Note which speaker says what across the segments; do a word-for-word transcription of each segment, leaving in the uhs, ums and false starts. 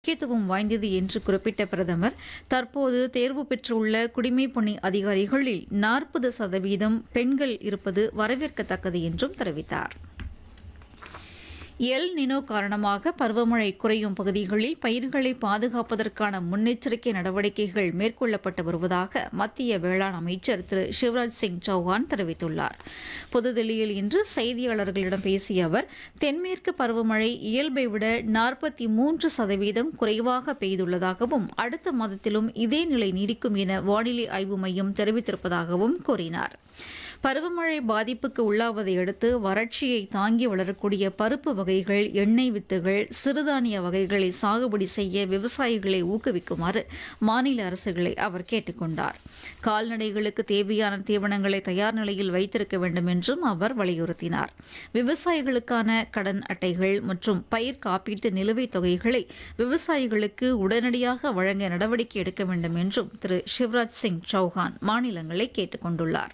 Speaker 1: முக்கியத்துவம் வாய்ந்தது என்று குறிப்பிட்ட பிரதமர், தற்போது தேர்வு பெற்றுள்ள குடிமைப்பணி அதிகாரிகளில் நாற்பது சதவீதம் பெண்கள் இருப்பது வரவேற்கத்தக்கது என்றும் தெரிவித்தார். எல் நினோ காரணமாக பருவமழை குறையும் பகுதிகளில் பயிர்களை பாதுகாப்பதற்கான முன்னெச்சரிக்கை நடவடிக்கைகள் மேற்கொள்ளப்பட்டு வருவதாக மத்திய வேளாண் அமைச்சர் திரு சிவராஜ் சிங் சௌஹான் தெரிவித்துள்ளார். புதுதில்லியில் இன்று செய்தியாளர்களிடம் பேசிய அவர், தென்மேற்கு பருவமழை இயல்பை விட நாற்பத்தி மூன்று சதவீதம் குறைவாக பெய்துள்ளதாகவும் அடுத்த மாதத்திலும் இதே நிலை நீடிக்கும் என வானிலை ஆய்வு மையம் தெரிவித்திருப்பதாகவும் கூறினார். பருவமழை பாதிப்புக்கு உள்ளாவதை அடுத்து வறட்சியை தாங்கி வளரக்கூடிய பருப்பு வகைகள், எண்ணெய் வித்துகள், சிறுதானிய வகைகளை சாகுபடி செய்ய விவசாயிகளை ஊக்குவிக்குமாறு மாநில அரசுகளை அவர் கேட்டுக் கொண்டார். கால்நடைகளுக்கு தேவையான தீவனங்களை தயார் நிலையில் வைத்திருக்க வேண்டும் என்றும் அவர் வலியுறுத்தினார். விவசாயிகளுக்கான கடன் அட்டைகள் மற்றும் பயிர் காப்பீட்டு நிலுவைத் தொகைகளை விவசாயிகளுக்கு உடனடியாக வழங்க நடவடிக்கை எடுக்க வேண்டும் என்றும் திரு சிவராஜ் சிங் சௌஹான் மாநிலங்களை கேட்டுக் கொண்டுள்ளார்.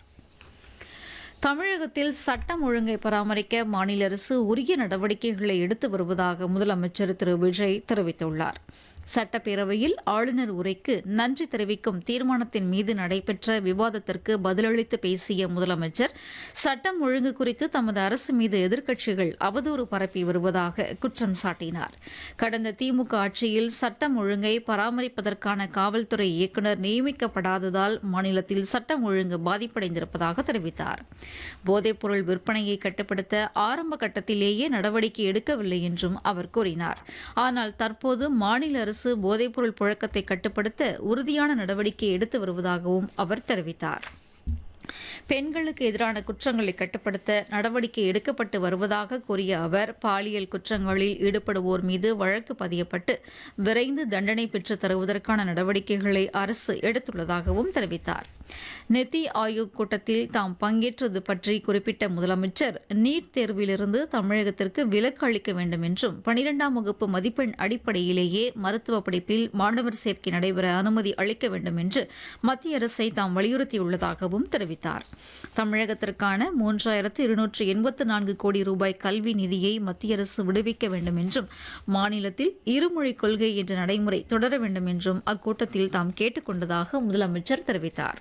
Speaker 1: தமிழகத்தில் சட்டம் ஒழுங்கை பராமரிக்க மாநில அரசு உரிய நடவடிக்கைகளை எடுத்து வருவதாக முதலமைச்சர் திரு விஜய் தெரிவித்துள்ளார். சட்டப்பேரவையில் ஆளுநர் உரைக்கு நன்றி தெரிவிக்கும் தீர்மானத்தின் மீது நடைபெற்ற விவாதத்திற்கு பதிலளித்து பேசிய முதலமைச்சர், சட்டம் ஒழுங்கு குறித்து தமது அரசு மீது எதிர்க்கட்சிகள் அவதூறு பரப்பி வருவதாக குற்றம் சாட்டினார். கடந்த திமுக ஆட்சியில் சட்டம் ஒழுங்கை பராமரிப்பதற்கான காவல்துறை இயக்குநர் நியமிக்கப்படாததால் மாநிலத்தில் சட்டம் ஒழுங்கு பாதிப்படைந்திருப்பதாக தெரிவித்தார். போதைப்பொருள் விற்பனையை கட்டுப்படுத்த ஆரம்ப கட்டத்திலேயே நடவடிக்கை எடுக்கவில்லை என்றும் அவர் கூறினார். ஆனால் தற்போது மாநில அரசு போதைப்பொருள் புழக்கத்தை கட்டுப்படுத்த உறுதியான நடவடிக்கை எடுத்து வருவதாகவும் அவர் தெரிவித்தார். பெண்களுக்கு எதிரான குற்றங்களை கட்டுப்படுத்த நடவடிக்கை எடுக்கப்பட்டு வருவதாக கூறிய அவர், பாலியல் குற்றங்களில் ஈடுபடுவோர் மீது வழக்கு பதியப்பட்டு விரைந்து தண்டனை பெற்றுத் தருவதற்கான நடவடிக்கைகளை அரசு எடுத்துள்ளதாகவும் தெரிவித்தார். நித்தி ஆயோக் கூட்டத்தில் தாம் பங்கேற்றது பற்றி குறிப்பிட்ட முதலமைச்சர், நீட் தேர்விலிருந்து தமிழகத்திற்கு விலக்கு அளிக்க வேண்டும் என்றும் பனிரெண்டாம் வகுப்பு மதிப்பெண் அடிப்படையிலேயே மருத்துவ படிப்பில் மாணவர் சேர்க்கை நடைபெற அனுமதி அளிக்க வேண்டும் என்று மத்திய அரசை தாம் வலியுறுத்தியுள்ளதாகவும் தெரிவித்தார். தமிழகத்திற்கான மூன்றாயிரத்து இருநூற்று எண்பத்து நான்கு கோடி ரூபாய் கல்வி நிதியை மத்திய அரசு விடுவிக்க வேண்டும் என்றும் மாநிலத்தில் இருமொழிக் கொள்கை என்ற நடைமுறை தொடர வேண்டும் என்றும் அக்கூட்டத்தில் தாம் கேட்டுக் கொண்டதாக முதலமைச்சர் தெரிவித்தார்.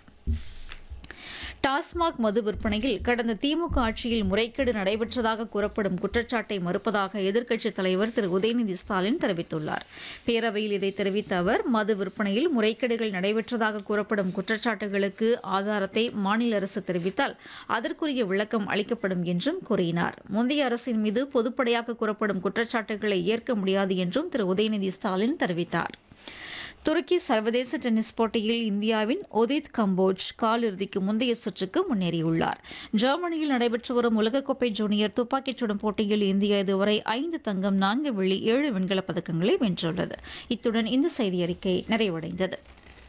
Speaker 1: டாஸ்மாக் மது விற்பனையில் கடந்த திமுக ஆட்சியில் முறைகேடு நடைபெற்றதாக கூறப்படும் குற்றச்சாட்டை மறுப்பதாக எதிர்க்கட்சித் தலைவர் திரு உதயநிதி ஸ்டாலின் தெரிவித்துள்ளார். பேரவையில் இதை தெரிவித்த அவர், மது விற்பனையில் முறைகேடுகள் நடைபெற்றதாக கூறப்படும் குற்றச்சாட்டுகளுக்கு ஆதாரத்தை மாநில அரசு தெரிவித்தால் அதற்குரிய விளக்கம் அளிக்கப்படும் என்றும் கூறினார். முந்தைய அரசின் மீது பொதுப்படையாக கூறப்படும் குற்றச்சாட்டுகளை ஏற்க முடியாது என்றும் திரு உதயநிதி ஸ்டாலின் தெரிவித்தார். துருக்கி சர்வதேச டென்னிஸ் போட்டியில் இந்தியாவின் ஒதித் கம்போஜ் காலிறுதிக்கு முந்தைய சுற்றுக்கு முன்னேறியுள்ளார். ஜெர்மனியில் நடைபெற்று வரும் உலகக்கோப்பை ஜூனியர் துப்பாக்கிச் சுடும் போட்டியில் இந்தியா இதுவரை ஐந்து தங்கம், நான்கு வெள்ளி, ஏழு வெண்கலப் பதக்கங்களை வென்றுள்ளது. இத்துடன் இந்த செய்தி அறிக்கை நிறைவடைந்தது.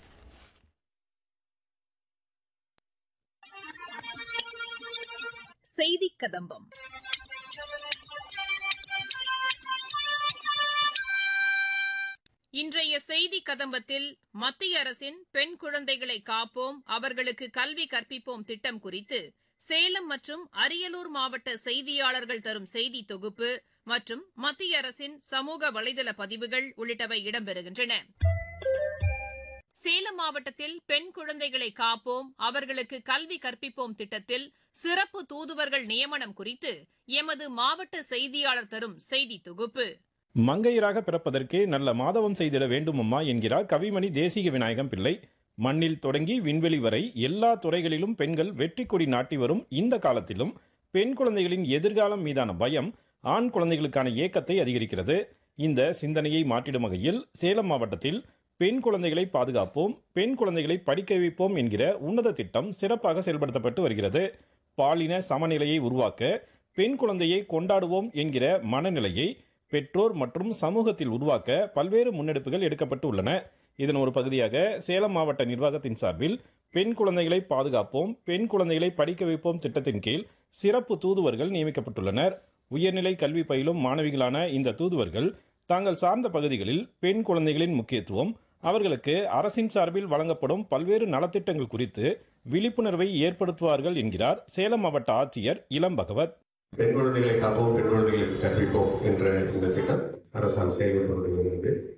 Speaker 2: செய்தி கதம்பம். இன்றைய செய்தி கதம்பத்தில் மத்திய அரசின் பெண் குழந்தைகளை காப்போம், அவர்களுக்கு கல்வி கற்பிப்போம் திட்டம் குறித்து சேலம் மற்றும் அரியலூர் மாவட்ட செய்தியாளர்கள் தரும் செய்தி தொகுப்பு மற்றும் மத்திய அரசின் சமூக வலைதள பதிவுகள் உள்ளிட்டவை இடம்பெறுகின்றன. சேலம் மாவட்டத்தில் பெண் குழந்தைகளை காப்போம், அவர்களுக்கு கல்வி கற்பிப்போம் திட்டத்தில் சிறப்பு தூதுவர்கள் நியமனம் குறித்து எமது மாவட்ட செய்தியாளர் தரும் செய்தி தொகுப்பு.
Speaker 3: மங்கையராக பிறப்பதற்கு நல்ல மாதவம் செய்திட வேண்டுமம்மா என்கிறார் கவிமணி தேசிக விநாயகம் பிள்ளை. மண்ணில் தொடங்கி விண்வெளி வரை எல்லா துறைகளிலும் பெண்கள் வெற்றி கொடி நாட்டி வரும் இந்த காலத்திலும் பெண் குழந்தைகளின் எதிர்காலம் மீதான பயம் ஆண் குழந்தைகளுக்கான ஏக்கத்தை அதிகரிக்கிறது. இந்த சிந்தனையை மாற்றிடும் வகையில் சேலம் மாவட்டத்தில் பெண் குழந்தைகளை பாதுகாப்போம், பெண் குழந்தைகளை படிக்க வைப்போம் என்கிற உன்னத திட்டம் சிறப்பாக செயல்படுத்தப்பட்டு வருகிறது. பாலின சமநிலையை உருவாக்க பெண் குழந்தையை கொண்டாடுவோம் என்கிற மனநிலையை பெற்றோர் மற்றும் சமூகத்தில் உருவாக்க பல்வேறு முன்னெடுப்புகள் எடுக்கப்பட்டு உள்ளன. இதன் ஒரு பகுதியாக சேலம் மாவட்ட நிர்வாகத்தின் சார்பில் பெண் குழந்தைகளை பாதுகாப்போம், பெண் குழந்தைகளை படிக்க வைப்போம் திட்டத்தின் கீழ் சிறப்பு தூதுவர்கள் நியமிக்கப்பட்டுள்ளனர். உயர்நிலை கல்வி பயிலும் மாணவிகளான இந்த தூதுவர்கள் தாங்கள் சார்ந்த பகுதிகளில் பெண் குழந்தைகளின் முக்கியத்துவம், அவர்களுக்கு அரசின் சார்பில் வழங்கப்படும் பல்வேறு நலத்திட்டங்கள் குறித்து விழிப்புணர்வை ஏற்படுத்துவார்கள் என்கிறார் சேலம் மாவட்ட ஆட்சியர் இளம் பகவத்.
Speaker 4: பெண் குழந்தைகளை காப்போம், பெண் குழந்தைகளுக்கு கற்பிப்போம் என்ற இந்த திட்டம் அரசால் செயல்படுவது